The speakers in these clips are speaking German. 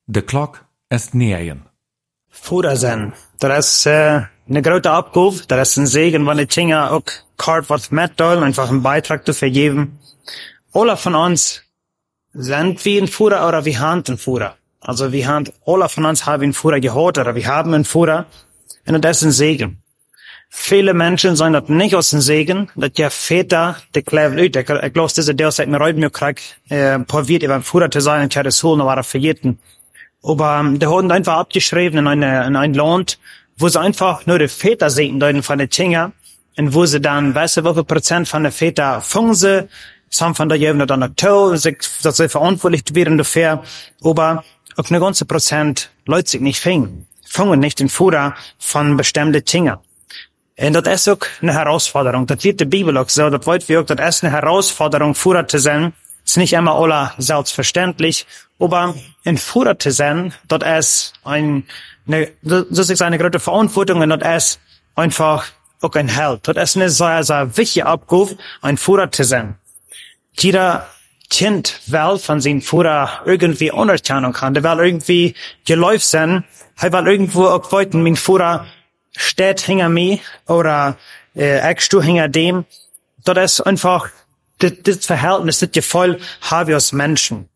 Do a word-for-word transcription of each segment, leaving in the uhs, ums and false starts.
De klok is negen. Vader zijn. Dat is uh, een grote opgave. Dat is een zegen, wanneer Kinder ook kort wat metteilen, einfach einen Beitrag zu vergeben. Alle von uns sind wie ein Führer oder wir haben einen Führer. Also wir haben, alle von uns haben einen Führer gehört oder wir haben einen Führer. Und das ist ein Segen. Viele Menschen sind das nicht aus dem Segen, dass der Väter, der Klevel ut, ich glaube, diese Deel sagt mir heute mir krieg, äh, probiert über ein Führer zu sein, und ich hatte es holen, war er verjeten. Aber ähm, die wurden einfach abgeschrieben in, eine, in ein Land, wo sie einfach nur die Väter sehen deuten von den Kinder, und wo sie dann, weißt du, wie viel Prozent von den Väter fangen sie, some von der Jungen dann noch toll, dass sie verantwortlich werden dafür, aber auch eine ganze Prozent Leute sich nicht fangen, fangen nicht den Führer von bestimmten Kindern. Und das ist auch eine Herausforderung. Das wird die Bibel auch so, das wollen wir auch, das ist eine Herausforderung, Führer zu sein. Das ist nicht immer alle selbstverständlich, aber ein Führer zu sein, das ist ein, eine, das ist eine große Verantwortung, und das ist einfach auch ein Held. Das ist eine sehr, sehr wichtige Aufgabe, ein Führer zu sein. Jeder Kind will von seinem Führer irgendwie Anerkennung haben. Der will irgendwie geläuft sein. Er will irgendwo auch wollten, mein Führer steht hinter mir, oder äh, ich stehe hinter dem. Das ist einfach das, das Verhältnis, das Gefühl haben wir als Menschen.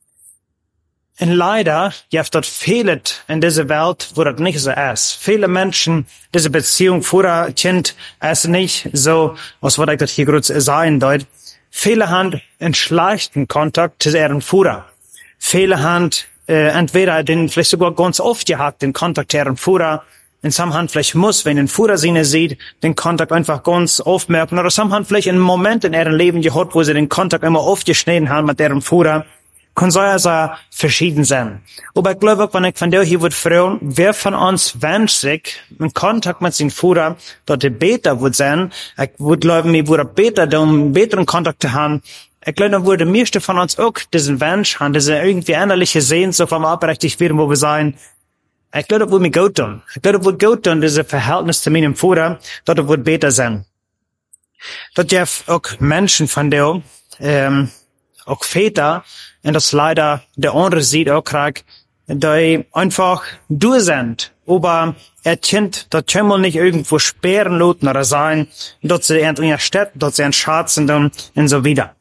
Und leider gibt es fehlt in dieser Welt, wo das nicht so ist. Viele Menschen, diese Beziehung Führer-Kind ist nicht so, was was ich das hier gerade sagen deut. Viele haben einen schlechten Kontakt zu ihrem Führer. Viele haben äh, entweder den vielleicht sogar ganz oft gehabt, den Kontakt zu ihrem Führer. In some Hand vielleicht muss, wenn ein Führer sie sieht, den Kontakt einfach ganz aufmerken. Oder some Hand vielleicht einen Moment in ihrem Leben gehabt, wo sie den Kontakt immer aufgeschnitten haben mit ihrem Führer. Kann sehr, sehr verschieden sein. Aber ich glaube auch, wenn ich von dir hier würde fragen, wer von uns wünscht sich einen Kontakt mit seinem Führer, dass er besser wird sein. Ich würde glauben, ich würde besser, um einen besseren Kontakt zu haben. Ich glaube, dann würde die meisten von uns auch diesen Wunsch haben, diese irgendwie innerliche Sehnsucht, wenn wir aufrichtig werden, wo wir sein. Ich glaube, das würde mir gut tun. Ich glaube, das würde gut tun, dieses Verhältnis zu meinem Führer, dass das würde besser sein. Das gibt auch Menschen von dir, ähm, auch Väter, und das leider der andere sieht auch krieg, die einfach du sind, aber er Kind, das kann man nicht irgendwo sperren lassen oder sein, dort sie in ihrer Stadt, dort sie in Schatzen und so wieder.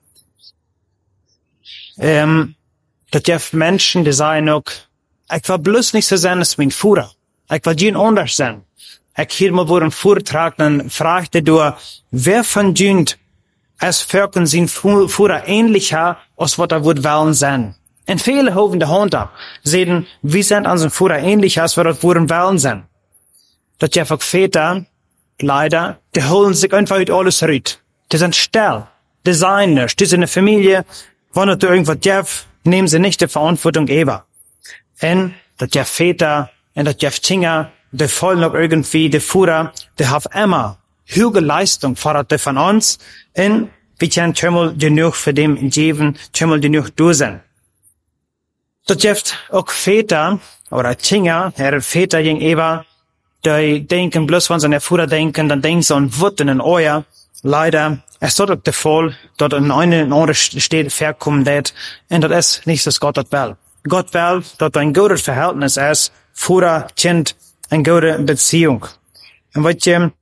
Ähm, das gibt Menschen, die sagen auch, ich will bloß nicht so sein als mein Führer. Ich will jeden anders sein. Ich hier mal vor einem Vortrag, dann fragte du, wer von dient es wirken sein Führer ähnlicher, als was er wird wollen sein. Und viele hoben die Hand ab, sehen, wir sind unseren Führer ähnlicher, als was er würden wollen sein. Das gibt auch Väter, leider, die holen sich einfach nicht alles raus. Die sind still, die sein nicht, die sind eine Familie, wenn du irgendwas gibt, nehmen sie nicht die Verantwortung über. Und das gibt Väter, und das gibt Kinder, die folgen auch irgendwie die Führer, die haben immer hohe Leistung fordert von uns, und wir können schon genug für dem geben, schon genug durch sein. Das gibt auch Väter, oder Kinder, ihre Väter gegenüber, die denken bloß, wenn sie an den Führer denken, dann denken sie an Wut und an Euer. Leider ist das auch der Fall, dass in eine andere Städte verkommen wird, und das ist nicht, was Gott das will. Gott will, dass ein gutes Verhältnis ist, Führer, Kind, eine gute Beziehung. Und weißt du,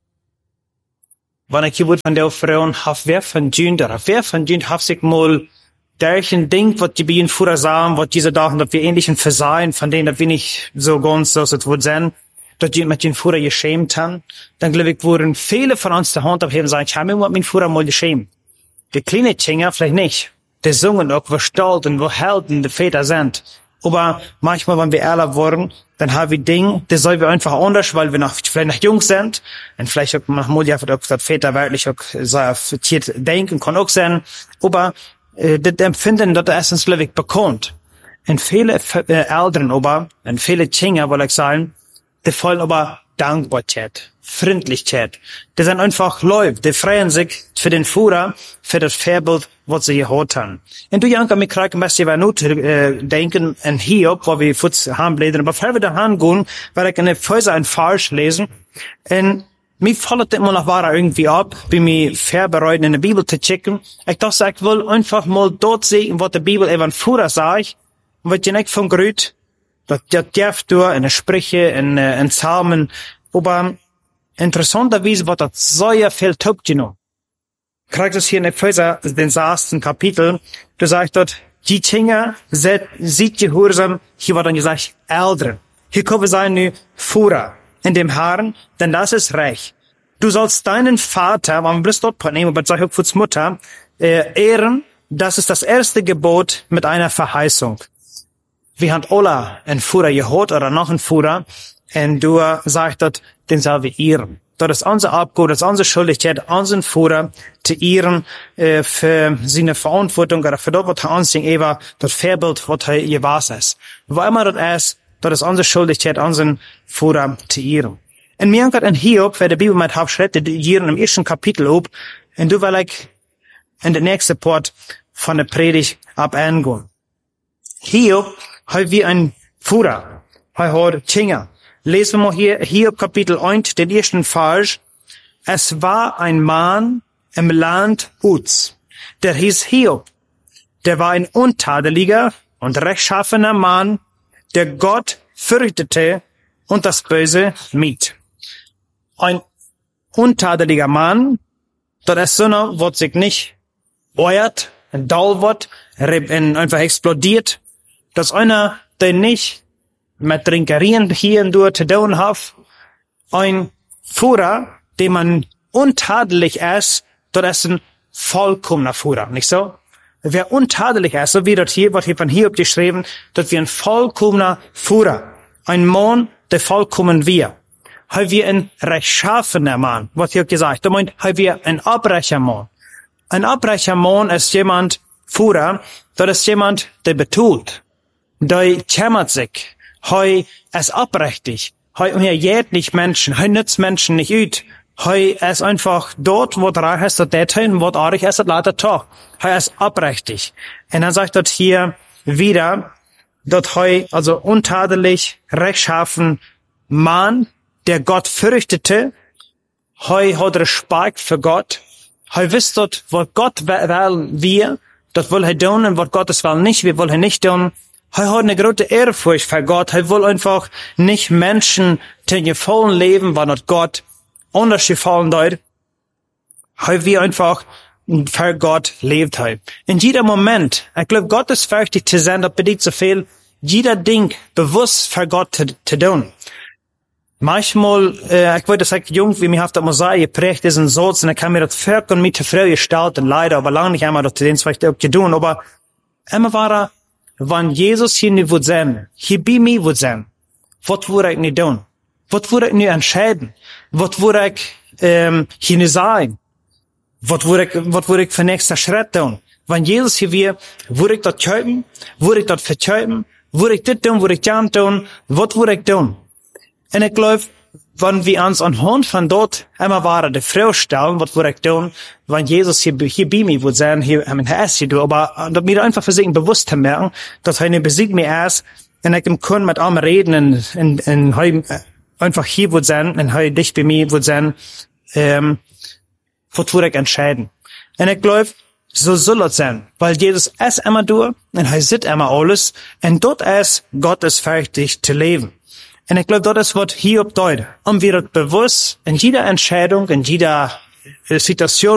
wenn ich hier von der Frau habe, wer von dient, oder wer von dient, hat sich mal derchen Ding, was die bei ihnen Führer sagen, was diese Dachen, dass wir ähnlichen Versahen, von denen, dass wir nicht so ganz so, so wird sein, dass die mit den Führer geschämt haben, dann glaube ich, wurden viele von uns die Hand abheben und sagen, ich habe mich mit meinem Führer mal geschämt. Die kleinen Kinder vielleicht nicht. Die singen auch, wo stolz und wo Helden die Väter sind. Aber manchmal, wenn wir ehrlich wurden, dann haben wir Dinge, das sollen wir einfach anders, weil wir noch, vielleicht noch jung sind. Und vielleicht auch manchmal ja, auch, dass Väter wirklich auch sehr vertiert denken, kann auch sein. Aber, äh, das Empfinden, das ist uns, glaube ich, bekannt. Und viele äh, Eltern, aber, und viele Kinder, will ich sagen, die wollen aber Dankbarkeit, Freundlichkeit. Die sind einfach Leute, die freuen sich für den Führer, für das Vorbild, was sie gehört haben. Und du, Janka, mir kriegen, was wir nur äh, denken, und hier, wo wir Futz haben blädern, aber bevor wir da hingehen, werde ich eine Fäuser ein Falsch lesen, und mir fällt immer noch wahr irgendwie ab, wie mir vorbereiten, in der Bibel zu checken. Ich dachte, ich will einfach mal dort sehen, was die Bibel eben Führer sagt, und was ich nicht von Grüt, Das, das darf du in den Sprüche, in, in Psalmen, aber interessanterweise wird das sehr viel Tug genommen. Kriegst es hier in Epheser, den sechsten Kapitel, du sagst dort, die Kinder sieht gehorsam, hier wird dann gesagt, Älteren. Hier kommen wir sein nu Führer in dem Herrn, denn das ist recht. Du sollst deinen Vater, wenn wir dort nehmen, aber sag ich auch für die Mutter, äh, ehren, das ist das erste Gebot mit einer Verheißung. Wir haben alle einen Führer gehört oder noch einen Führer, und du sagst dort, den sollen wir ehren. Das ist unsere Aufgabe, das ist unsere Schuldigkeit, unseren Führer zu ehren, äh, für seine Verantwortung oder für das, was er uns eben, das Vorbild, was er gewesen ist. Wo immer das ist, das ist unsere Schuldigkeit, unseren Führer zu ehren. Und mir hat in Hiob, wer die Bibel mit Hauptschritte, die hier im ersten Kapitel ob, und du will ich in der nächsten Part von der Predigt ab angehen. Hiob hat wie ein Führer, er hat Kinder. Lesen wir mal hier, Hiob Kapitel eins, den ersten Vers. Es war ein Mann im Land Uz, der hieß Hiob. Der war ein untadeliger und rechtschaffener Mann, der Gott fürchtete und das Böse mied. Ein untadeliger Mann, das ist so einer, was sich nicht euert, ein Doll wird, einfach explodiert. Das ist einer, der nicht mit Trinkerien hier und dort zu tun hat. Ein Führer, den man untadelig ist, das ist ein vollkommener Führer, nicht so? Wer untadelig ist, so wie das hier, was hier von Hiob geschrieben, dass wir ein vollkommener Führer, ein Mann, der vollkommen wir. Haben wir ein rechtschaffener Mann, was hier gesagt, da meint, haben wir ein abbrecher Mann. Ein abbrecher Mann ist jemand, Führer, das ist jemand, der betont, der kümmert sich, Hei ist abrechtig. Hei umgeht nicht Menschen. Hei nützt Menschen nicht ut. Hei ist einfach dort, wo reich ist, dort dorthin, wo arg ist, dort lauter Tag. Hei ist abrechtig. Und dann sagt dort hier wieder, dort hei, also untadelig, rechtschaffen, Mann, der Gott fürchtete. Hei hat Respekt für Gott. Hei wisst dort, was Gott will, wir, dort will er tun, und was Gottes will nicht, wir wollen nicht tun. Er hat eine große Ehrfurcht für Gott. Er will einfach nicht Menschen den gefallen leben, weil not Gott anders gefallen dort. Er will einfach für Gott lebt. In jeder Moment, ich glaube, Gott ist fähig zu sein, das bedeutet so viel, jeder Ding bewusst für Gott zu, zu tun. Manchmal, äh, ich wollte sagen, jung, wie mir auf der Mosaik geprägt ist ein Satz, und ich kann mir das Volk und mit der Frau gestalten, leider, aber lange nicht einmal das den vielleicht auch tun, aber immer war er, wenn Jesus hier nicht wird sein, hier bei mir wird sein, was würde ich nicht tun? Was würde ich nicht entscheiden? Was würde ich ähm, hier nicht sagen? Was würde ich, was würde ich für nächster Schritt tun? Wenn Jesus hier wäre, würde ich das kaufen? Würde ich das verkaufen? Würde ich das tun? Würde ich das tun? Was würde ich tun? Und ich glaube, wenn wir uns anhand von dort einmal waren, die Frau stellen, was würde ich tun, wenn Jesus hier, hier bei mir würde sein, hier, ich meine, er ist hier, aber, dass wir einfach versuchen, bewusst zu merken, dass er nicht besiegt mir ist, und ich kann mit ihm reden, und, und, und er einfach hier würde sein, und er dich bei mir würde sein, ähm, was würde ich entscheiden. Und ich glaube, so soll es sein, weil Jesus ist immer durch, und er sieht immer alles, und dort ist Gott ist fähig zu leben. Und ich glaube, das ist, was Hiob deutet. Und wir bewusst in jeder Entscheidung, in jeder Situation,